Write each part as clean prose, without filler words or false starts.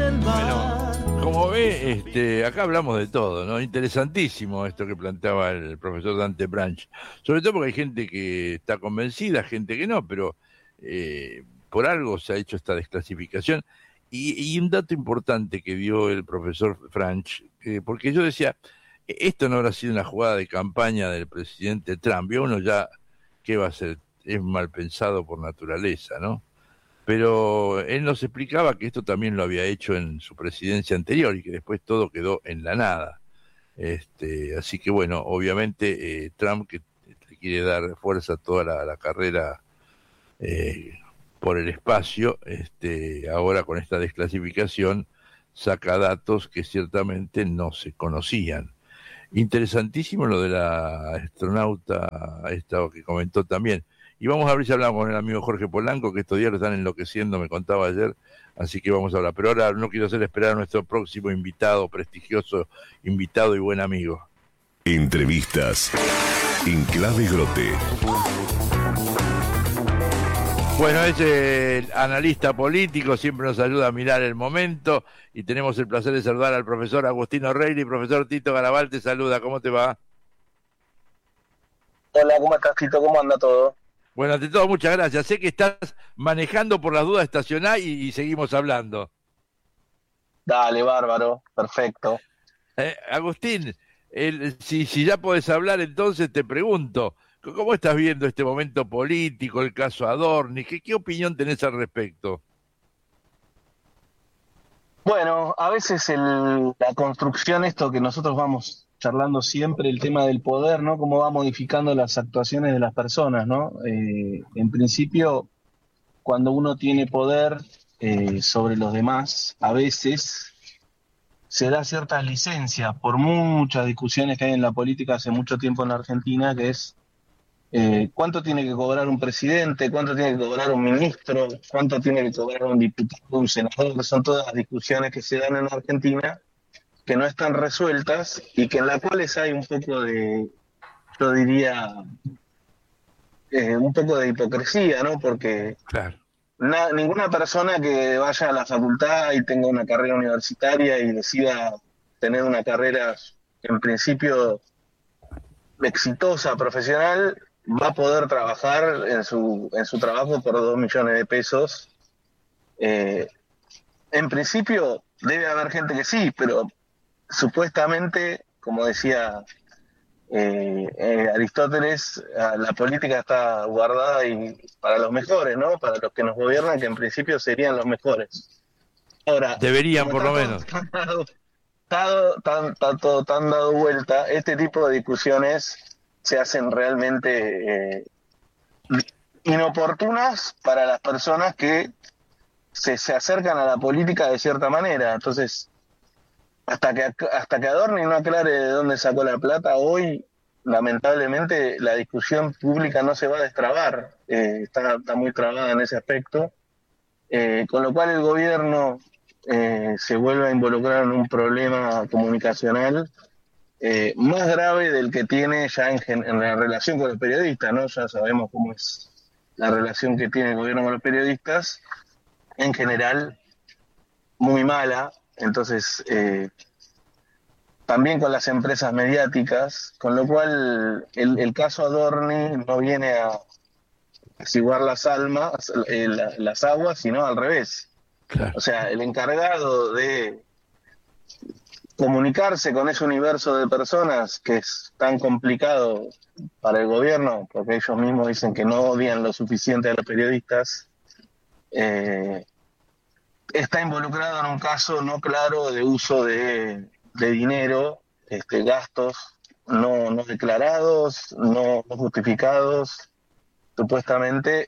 Bueno, como ve, acá hablamos de todo, ¿no? Interesantísimo esto que planteaba el profesor Dante Branch. Sobre todo porque hay gente que está convencida, gente que no, pero por algo se ha hecho esta desclasificación. Y un dato importante que dio el profesor Branch, porque yo decía, esto no habrá sido una jugada de campaña del presidente Trump. Y uno ya, ¿qué va a ser? Es mal pensado por naturaleza, ¿no? Pero él nos explicaba que esto también lo había hecho en su presidencia anterior y que después todo quedó en la nada. Así que bueno, obviamente Trump, que le quiere dar fuerza a toda la carrera eh, por el espacio, ahora con esta desclasificación saca datos que ciertamente no se conocían. Interesantísimo lo de la astronauta esta que comentó también. Y vamos a ver si hablamos con el amigo Jorge Polanco, que estos días lo están enloqueciendo, me contaba ayer, así que vamos a hablar. Pero ahora no quiero hacer esperar a nuestro próximo invitado, prestigioso invitado y buen amigo. Entrevistas en Clave Grote. Bueno, es el analista político, siempre nos ayuda a mirar el momento y tenemos el placer de saludar al profesor Agustino Reilly. Profesor Tito Garabal te saluda, ¿cómo te va? Hola, ¿cómo estás, Tito? ¿Cómo anda todo? Bueno, ante todo, muchas gracias. Sé que estás manejando por las dudas, estacioná y seguimos hablando. Dale, bárbaro, perfecto. Agustín, si ya podés hablar, entonces te pregunto, ¿cómo estás viendo este momento político, el caso Adorni? ¿Qué opinión tenés al respecto? Bueno, a veces la construcción, esto que nosotros vamos charlando siempre, el tema del poder, ¿no? Cómo va modificando las actuaciones de las personas, ¿no? En principio, cuando uno tiene poder sobre los demás, a veces se da ciertas licencias por muchas discusiones que hay en la política hace mucho tiempo en la Argentina, que es cuánto tiene que cobrar un presidente, cuánto tiene que cobrar un ministro, cuánto tiene que cobrar un diputado, un senador. Son todas discusiones que se dan en Argentina que no están resueltas y que en las cuales hay un poco de, yo diría, un poco de hipocresía, ¿no? Porque Claro. ninguna persona que vaya a la facultad y tenga una carrera universitaria y decida tener una carrera en principio exitosa, profesional, va a poder trabajar en su trabajo por 2 millones de pesos. Eh, en principio debe haber gente que sí, pero supuestamente, como decía Aristóteles, la política está guardada y para los mejores, ¿no? Para los que nos gobiernan, que en principio serían los mejores. Ahora, Deberían, como por lo menos. está todo tan dado vuelta, este tipo de discusiones se hacen realmente inoportunas para las personas que se acercan a la política de cierta manera. Entonces, hasta que Adorni no aclare de dónde sacó la plata, hoy lamentablemente la discusión pública no se va a destrabar, está muy trabada en ese aspecto, con lo cual el gobierno se vuelve a involucrar en un problema comunicacional más grave del que tiene ya en la relación con los periodistas, ¿no? Ya sabemos cómo es la relación que tiene el gobierno con los periodistas, en general muy mala. Entonces, también con las empresas mediáticas, con lo cual el caso Adorni no viene a apaciguar las aguas, sino al revés. Claro. O sea, el encargado de comunicarse con ese universo de personas que es tan complicado para el gobierno, porque ellos mismos dicen que no odian lo suficiente a los periodistas, está involucrado en un caso no claro de uso de dinero, gastos no declarados, no justificados. Supuestamente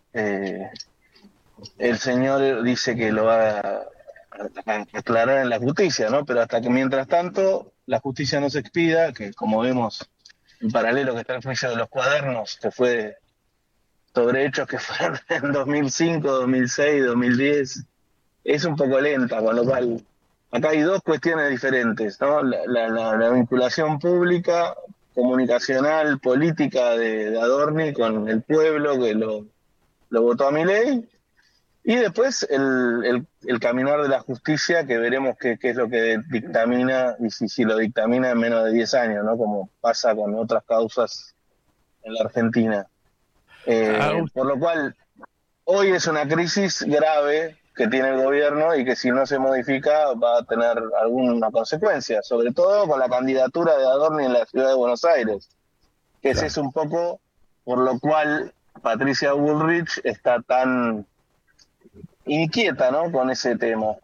el señor dice que lo va a aclarar en la justicia, ¿no? Pero hasta que mientras tanto la justicia no se expida, que como vemos en paralelo que está el juicio de los cuadernos, que fue sobre hechos que fueron en 2005, 2006, 2010, es un poco lenta, con lo cual acá hay dos cuestiones diferentes, ¿no? La vinculación pública, comunicacional, política de Adorni con el pueblo que lo votó a Milei, Y después el caminar de la justicia, que veremos qué es lo que dictamina y si lo dictamina en menos de 10 años, ¿no? Como pasa con otras causas en la Argentina. Por lo cual, hoy es una crisis grave que tiene el gobierno y que si no se modifica va a tener alguna consecuencia, sobre todo con la candidatura de Adorni en la ciudad de Buenos Aires, que ese es un poco por lo cual Patricia Bullrich está tan inquieta, ¿no?, con ese tema.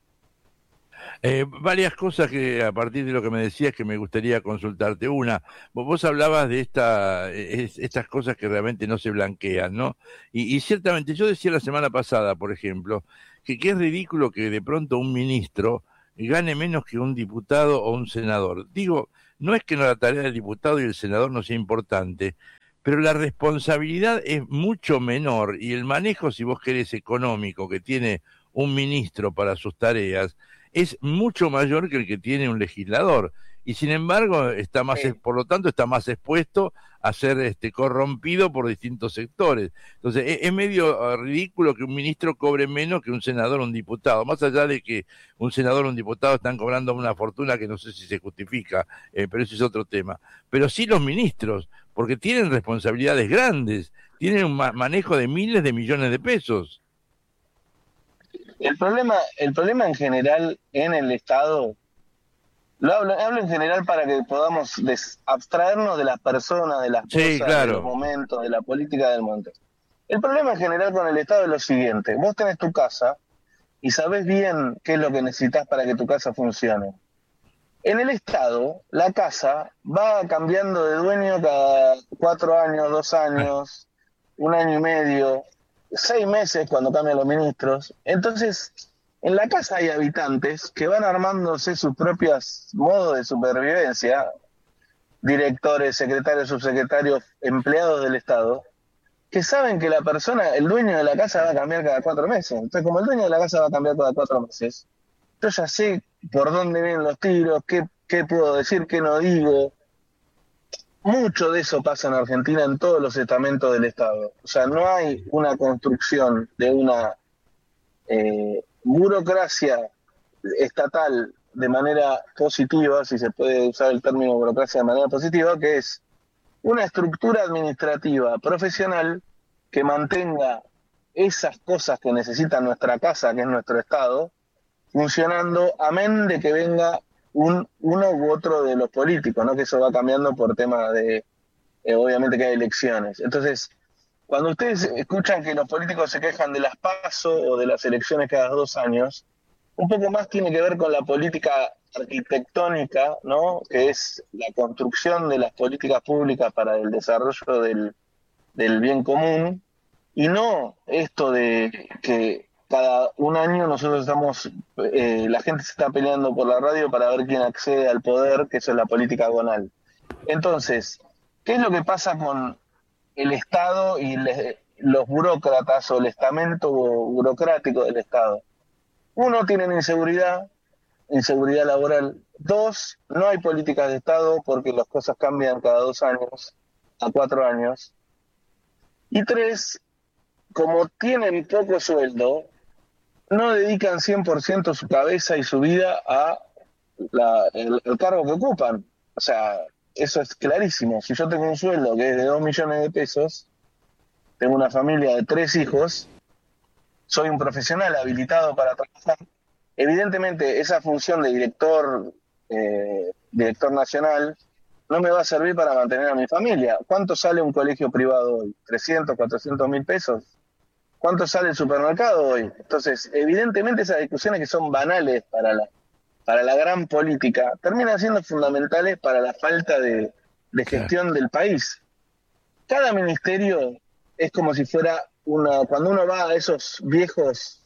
Varias cosas que a partir de lo que me decías que me gustaría consultarte. Una, vos hablabas de estas cosas que realmente no se blanquean, ¿no? Y ciertamente, yo decía la semana pasada, por ejemplo, que es ridículo que de pronto un ministro gane menos que un diputado o un senador. Digo, no es que la tarea del diputado y el senador no sea importante, pero la responsabilidad es mucho menor y el manejo, si vos querés, económico que tiene un ministro para sus tareas es mucho mayor que el que tiene un legislador y sin embargo está más, por lo tanto está más expuesto a ser corrompido por distintos sectores. Entonces es medio ridículo que un ministro cobre menos que un senador o un diputado, más allá de que un senador o un diputado están cobrando una fortuna que no sé si se justifica, pero ese es otro tema. Pero sí los ministros, porque tienen responsabilidades grandes, tienen un manejo de miles de millones de pesos. El problema en general en el Estado, hablo en general para que podamos abstraernos de las personas, de las cosas, de los momentos, de la política del momento. El problema en general con el Estado es lo siguiente: vos tenés tu casa y sabés bien qué es lo que necesitas para que tu casa funcione. En el Estado, la casa va cambiando de dueño cada 4 años, 2 años, 1 año y medio, 6 meses cuando cambian los ministros. Entonces, en la casa hay habitantes que van armándose sus propios modos de supervivencia, directores, secretarios, subsecretarios, empleados del Estado, que saben que la persona, el dueño de la casa va a cambiar cada 4 meses. Entonces, como el dueño de la casa va a cambiar cada 4 meses, yo ya sé por dónde vienen los tiros, qué puedo decir, qué no digo. Mucho de eso pasa en Argentina en todos los estamentos del Estado. O sea, no hay una construcción de una burocracia estatal de manera positiva, si se puede usar el término burocracia de manera positiva, que es una estructura administrativa profesional que mantenga esas cosas que necesita nuestra casa, que es nuestro Estado, funcionando, amén de que venga uno u otro de los políticos, ¿no? Que eso va cambiando por tema de, obviamente que hay elecciones. Entonces, cuando ustedes escuchan que los políticos se quejan de las PASO o de las elecciones cada 2 años, un poco más tiene que ver con la política arquitectónica, ¿no?, que es la construcción de las políticas públicas para el desarrollo del bien común, y no esto de que cada 1 año nosotros estamos, la gente se está peleando por la radio para ver quién accede al poder, que eso es la política agonal. Entonces, ¿qué es lo que pasa con el Estado y los burócratas o el estamento burocrático del Estado? 1, tienen inseguridad laboral. 2, no hay políticas de Estado porque las cosas cambian cada 2 años a 4 años. Y 3, como tienen poco sueldo, no dedican 100% su cabeza y su vida a el cargo que ocupan. O sea, eso es clarísimo. Si yo tengo un sueldo que es de 2 millones de pesos, tengo una familia de 3 hijos, soy un profesional habilitado para trabajar, evidentemente esa función de director nacional no me va a servir para mantener a mi familia. ¿Cuánto sale un colegio privado hoy? ¿300, 400 mil pesos? ¿Cuánto sale el supermercado hoy? Entonces, evidentemente esas discusiones que son banales para la gran política terminan siendo fundamentales para la falta de gestión del país. Cada ministerio es como si fuera cuando uno va a esos viejos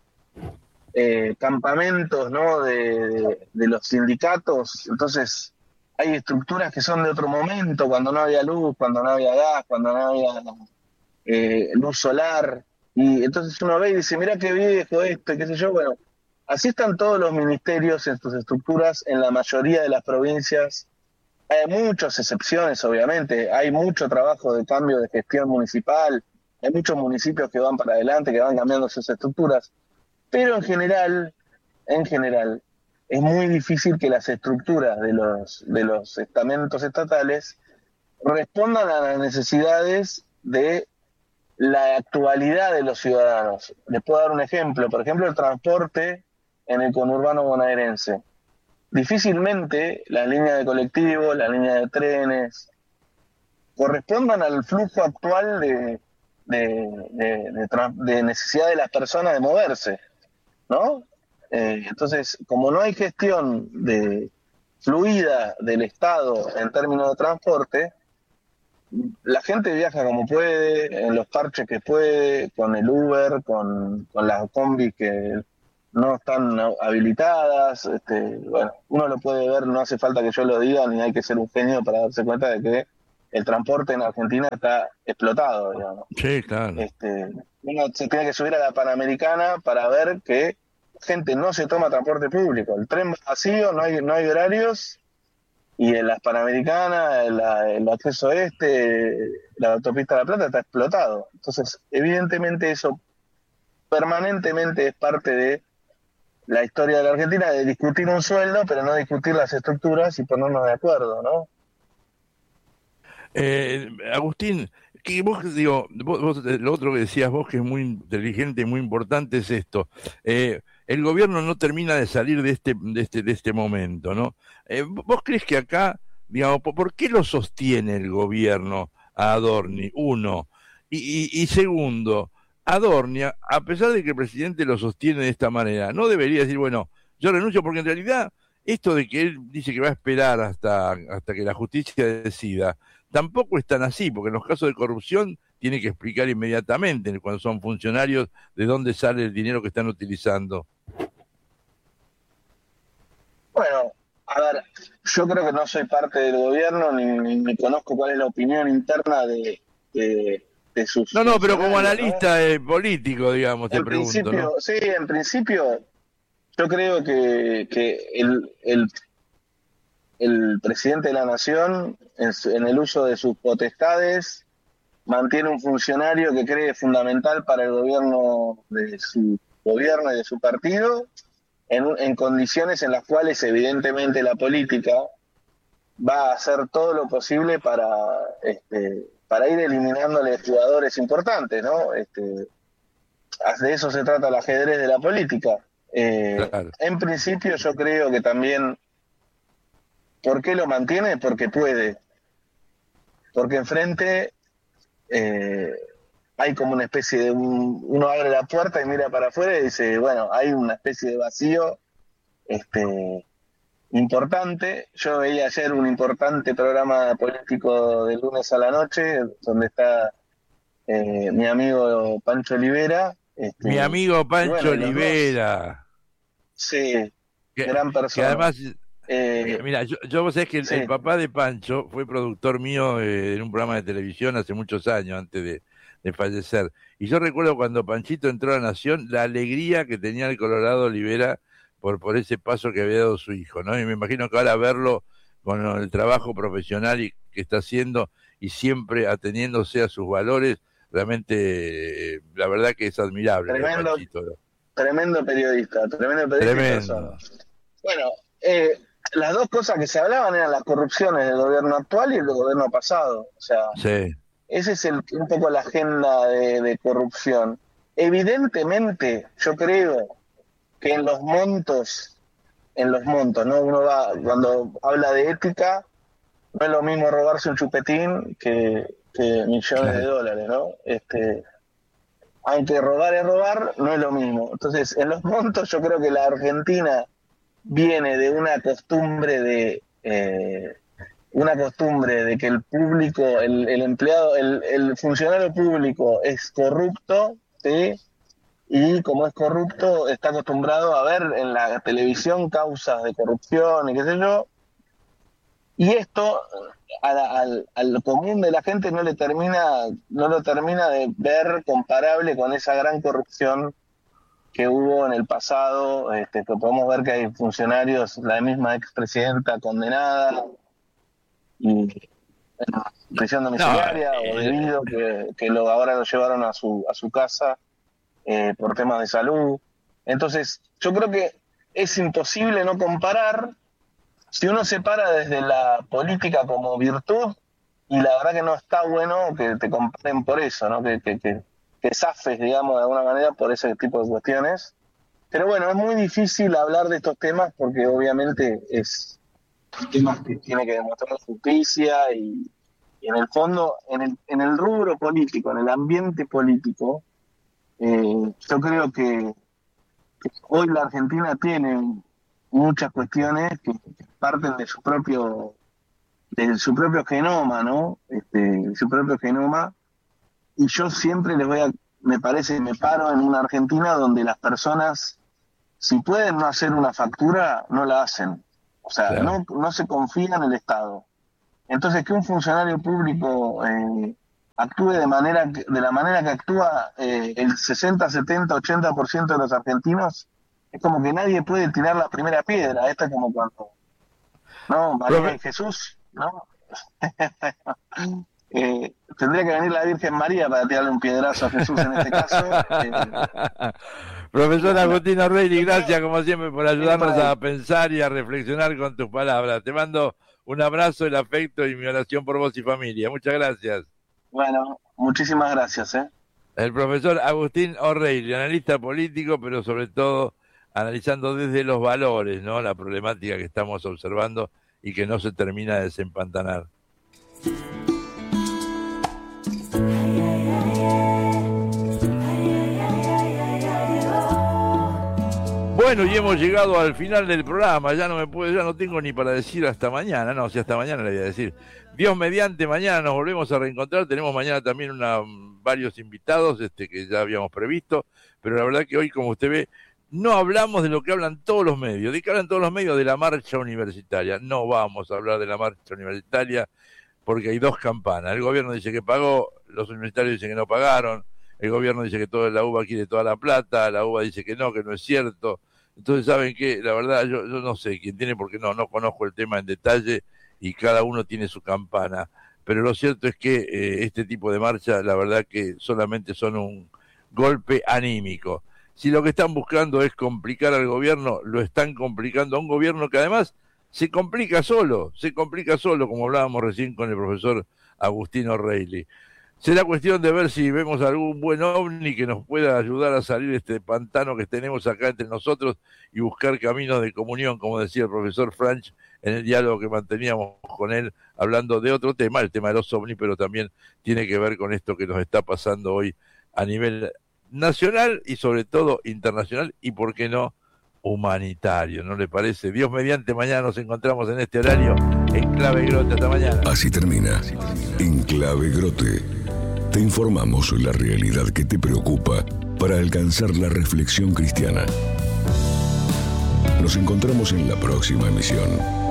campamentos, ¿no?, de los sindicatos, entonces hay estructuras que son de otro momento, cuando no había luz, cuando no había gas, cuando no había luz solar. Y entonces uno ve y dice, mira qué viejo esto, y qué sé yo. Bueno, así están todos los ministerios en sus estructuras en la mayoría de las provincias. Hay muchas excepciones, obviamente. Hay mucho trabajo de cambio de gestión municipal, Hay muchos municipios que van para adelante, que van cambiando sus estructuras, pero en general, es muy difícil que las estructuras de los estamentos estatales respondan a las necesidades de la actualidad de los ciudadanos. Les puedo dar un ejemplo, por ejemplo, el transporte en el conurbano bonaerense. Difícilmente las líneas de colectivos, las líneas de trenes, correspondan al flujo actual de necesidad de las personas de moverse, ¿no? Entonces, como no hay gestión fluida del Estado en términos de transporte, la gente viaja como puede, en los parches que puede, con el Uber, con las combis que no están habilitadas. Bueno, uno lo puede ver, no hace falta que yo lo diga, ni hay que ser un genio para darse cuenta de que el transporte en Argentina está explotado, digamos. Sí, claro. Uno se tiene que subir a la Panamericana para ver que gente no se toma transporte público. El tren vacío, no hay horarios, y en las Panamericanas, el acceso la autopista de La Plata está explotado. Entonces, evidentemente eso permanentemente es parte de la historia de la Argentina, de discutir un sueldo, pero no discutir las estructuras y ponernos de acuerdo, ¿no? Agustín, que vos, lo otro que decías vos, que es muy inteligente y muy importante, es esto. El gobierno no termina de salir de este momento, ¿no? ¿Vos crees que acá, digamos, por qué lo sostiene el gobierno a Adorni? Uno. Y segundo, Adorni, a pesar de que el presidente lo sostiene de esta manera, no debería decir, bueno, yo renuncio, porque en realidad esto de que él dice que va a esperar hasta que la justicia decida, tampoco es tan así, porque en los casos de corrupción tiene que explicar inmediatamente, cuando son funcionarios, de dónde sale el dinero que están utilizando. Bueno, a ver, yo creo que no soy parte del gobierno, ni conozco cuál es la opinión interna de sus No, pero como analista, ¿no? Político, digamos, te pregunto, ¿no? Sí, en principio, yo creo que el presidente de la Nación, en el uso de sus potestades, mantiene un funcionario que cree fundamental para el gobierno de su gobierno y de su partido, en condiciones en las cuales evidentemente la política va a hacer todo lo posible para ir eliminándole jugadores importantes, ¿no? De eso se trata el ajedrez de la política. Claro. En principio yo creo que también, ¿por qué lo mantiene? Porque puede. Porque enfrente hay como una especie de uno abre la puerta y mira para afuera y dice, bueno, hay una especie de vacío importante. Yo veía ayer un importante programa político de lunes a la noche, donde está mi amigo Pancho Olivera. Mi amigo Pancho bueno, Olivera. Sí, gran persona. Que además, mira, yo vos sabés que sí. el papá de Pancho fue productor mío en un programa de televisión hace muchos años, antes de fallecer. Y yo recuerdo cuando Panchito entró a la Nación, la alegría que tenía el Colorado Olivera por ese paso que había dado su hijo, ¿no? Y me imagino que ahora verlo con el trabajo profesional que está haciendo y siempre ateniéndose a sus valores, realmente, la verdad que es admirable. Tremendo, Panchito, ¿no? tremendo periodista y persona. Bueno, las dos cosas que se hablaban eran las corrupciones del gobierno actual y el gobierno pasado. O sea, sí. Ese es un poco la agenda de corrupción. Evidentemente, yo creo que en los montos, ¿no? Uno va, cuando habla de ética, no es lo mismo robarse un chupetín que millones de dólares, ¿no? Aunque robar es robar, no es lo mismo. Entonces, en los montos yo creo que la Argentina viene de una costumbre de que el público, el empleado, el funcionario público es corrupto, ¿sí? Y como es corrupto, está acostumbrado a ver en la televisión causas de corrupción y qué sé yo. Y esto al común de la gente no lo termina de ver comparable con esa gran corrupción que hubo en el pasado, que podemos ver que hay funcionarios, la misma expresidenta condenada, y en prisión domiciliaria o debido que ahora lo llevaron a su casa por temas de salud. Entonces, yo creo que es imposible no comparar si uno se para desde la política como virtud, y la verdad que no está bueno que te comparen por eso, ¿no? Que zafes, digamos, de alguna manera por ese tipo de cuestiones. Pero bueno, es muy difícil hablar de estos temas porque obviamente es temas que tiene que demostrar justicia y en el fondo, en el rubro político, en el ambiente político, yo creo que hoy la Argentina tiene muchas cuestiones que parten de su propio genoma, ¿no? Su propio genoma. Y yo siempre me parece, me paro en una Argentina donde las personas, si pueden no hacer una factura, no la hacen. O sea, claro, no se confía en el Estado. Entonces, que un funcionario público actúe de la manera que actúa el 60, 70, 80% de los argentinos, es como que nadie puede tirar la primera piedra. Esta es como cuando, ¿no? María y Jesús, ¿no? Tendría que venir la Virgen María para tirarle un piedrazo a Jesús en este caso. Profesor Agustín O'Reilly, gracias como siempre por ayudarnos a pensar y a reflexionar con tus palabras. Te mando un abrazo, el afecto y mi oración por vos y familia. Muchas gracias. Bueno, muchísimas gracias. El profesor Agustín O'Reilly, analista político, pero sobre todo analizando desde los valores, ¿no? La problemática que estamos observando y que no se termina de desempantanar. Bueno, y hemos llegado al final del programa. Ya no tengo ni para decir hasta mañana. No, si hasta mañana le voy a decir. Dios mediante, mañana nos volvemos a reencontrar. Tenemos mañana también varios invitados que ya habíamos previsto. Pero la verdad que hoy, como usted ve, no hablamos de lo que hablan todos los medios. ¿De qué hablan todos los medios? De la marcha universitaria. No vamos a hablar de la marcha universitaria porque hay dos campanas. El gobierno dice que pagó, los universitarios dicen que no pagaron. El gobierno dice que toda la UBA quiere toda la plata, la UBA dice que no es cierto. Entonces, ¿saben qué? La verdad, yo no sé quién tiene, porque no conozco el tema en detalle y cada uno tiene su campana. Pero lo cierto es que este tipo de marcha, la verdad que solamente son un golpe anímico. Si lo que están buscando es complicar al gobierno, lo están complicando a un gobierno que además se complica solo, como hablábamos recién con el profesor Agustín O'Reilly. Será cuestión de ver si vemos algún buen ovni que nos pueda ayudar a salir de este pantano que tenemos acá entre nosotros y buscar caminos de comunión, como decía el profesor Franch en el diálogo que manteníamos con él, hablando de otro tema, el tema de los ovnis, pero también tiene que ver con esto que nos está pasando hoy a nivel nacional y sobre todo internacional y, ¿por qué no?, humanitario, ¿no le parece? Dios mediante, mañana nos encontramos en este horario en Clave Grote. Hasta mañana. Así termina En Clave Grote. Te informamos la realidad que te preocupa para alcanzar la reflexión cristiana. Nos encontramos en la próxima emisión.